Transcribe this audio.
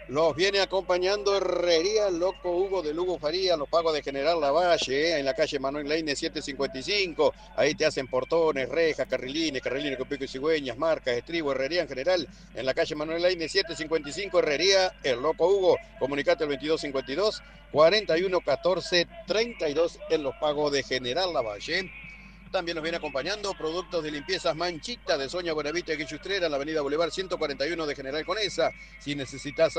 Los viene acompañando Herrería Loco Hugo de Lugo Faría, los pagos de General Lavalle, en la calle Manuel Leine 755. Ahí te hacen portones, rejas, carrilines con pico y cigüeñas, marcas, estribo, herrería en general. En la calle Manuel Leine 755, Herrería, el Loco Hugo. Comunicate al 2252 41 14 32 en los pagos de General Lavalle. También nos viene acompañando productos de limpiezas Manchita de Soña Buenavista y Guichustrera en la avenida Boulevard 141 de General Conesa. Si necesitas